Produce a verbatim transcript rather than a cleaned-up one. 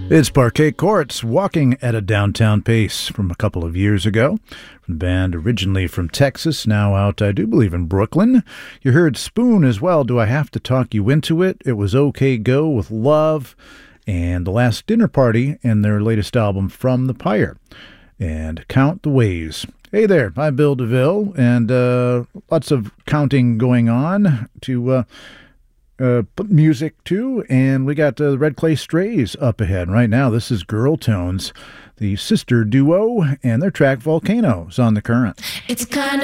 It's Parquet Courts, Walking at a Downtown Pace from a couple of years ago. From the band originally from Texas, now out, I do believe, in Brooklyn. You heard Spoon as well, Do I Have to Talk You Into It? It was OK Go with Love, and The Last Dinner Party and their latest album, From the Pyre, and Count the Ways. Hey there, I'm Bill DeVille, and uh, lots of counting going on to... Uh, Uh, music too, and we got uh, the Red Clay Strays up ahead right now. This is Girl Tones, the sister duo, and their track Volcanoes on The Current. It's kind